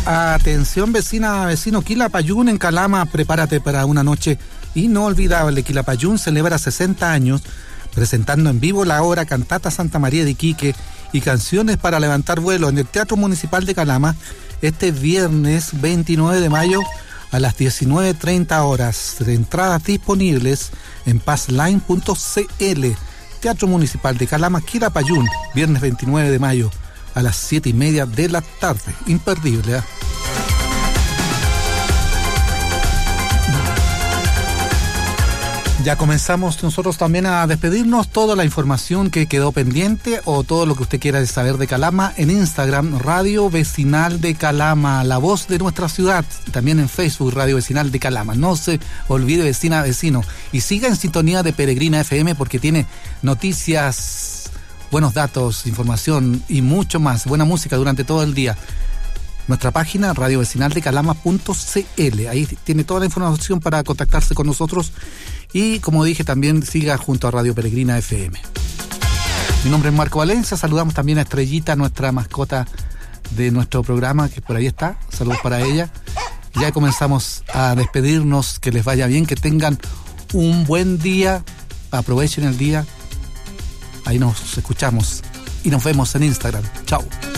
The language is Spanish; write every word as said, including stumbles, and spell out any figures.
Atención vecina, vecino, Quilapayún en Calama, prepárate para una noche inolvidable. Quilapayún celebra sesenta años, presentando en vivo la obra Cantata Santa María de Iquique y canciones para levantar vuelo en el Teatro Municipal de Calama este viernes veintinueve de mayo a las diecinueve treinta horas. Entradas disponibles en pazline punto cl. Teatro Municipal de Calama, Quilapayún, viernes veintinueve de mayo a las siete y media de la tarde. Imperdible, ¿eh? Ya comenzamos nosotros también a despedirnos. Toda la información que quedó pendiente o todo lo que usted quiera saber de Calama en Instagram, Radio Vecinal de Calama, la voz de nuestra ciudad. También en Facebook, Radio Vecinal de Calama. No se olvide, vecina, vecino. Y siga en sintonía de Peregrina F M porque tiene noticias, buenos datos, información y mucho más. Buena música durante todo el día. Nuestra página, radio vecinal de calama punto cl. Ahí tiene toda la información para contactarse con nosotros. Y como dije, también siga junto a Radio Peregrina F M. Mi nombre es Marco Valencia. Saludamos también a Estrellita, nuestra mascota de nuestro programa, que por ahí está. Saludos para ella. Ya comenzamos a despedirnos. Que les vaya bien, que tengan un buen día. Aprovechen el día. Ahí nos escuchamos y nos vemos en Instagram. Chao.